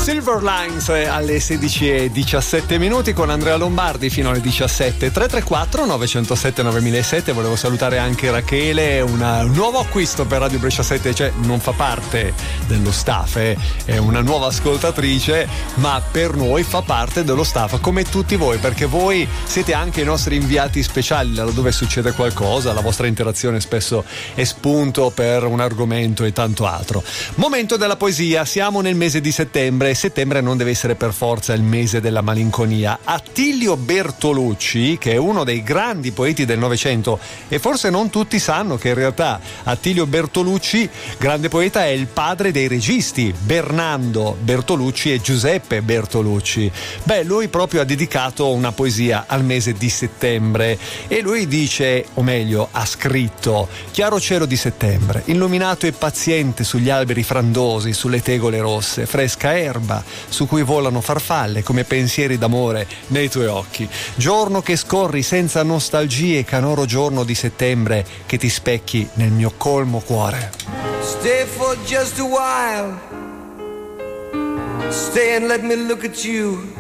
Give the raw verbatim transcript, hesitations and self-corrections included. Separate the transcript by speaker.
Speaker 1: Silver Lines alle sedici e diciassette minuti con Andrea Lombardi fino alle diciassette. Tre tre quattro nove zero sette nove zero zero sette. Volevo salutare anche Rachele, una, un nuovo acquisto per Radio Brescia sette, cioè non fa parte dello staff, eh, è una nuova ascoltatrice, ma per noi fa parte dello staff come tutti voi, perché voi siete anche i nostri inviati speciali laddove succede qualcosa, la vostra interazione spesso è spunto per un argomento e tanto altro. Momento della poesia, siamo nel mese di settembre. Settembre non deve essere per forza il mese della malinconia. Attilio Bertolucci, che è uno dei grandi poeti del Novecento, e forse non tutti sanno che in realtà Attilio Bertolucci, grande poeta, è il padre dei registi Bernardo Bertolucci e Giuseppe Bertolucci. Beh, lui proprio ha dedicato una poesia al mese di settembre e lui dice, o meglio ha scritto: chiaro cielo di settembre, illuminato e paziente sugli alberi frondosi, sulle tegole rosse, fresca erba su cui volano farfalle come pensieri d'amore nei tuoi occhi. Giorno che scorri senza nostalgie, canoro giorno di settembre che ti specchi nel mio colmo cuore.
Speaker 2: Stay for just a while, stay and let me look at you.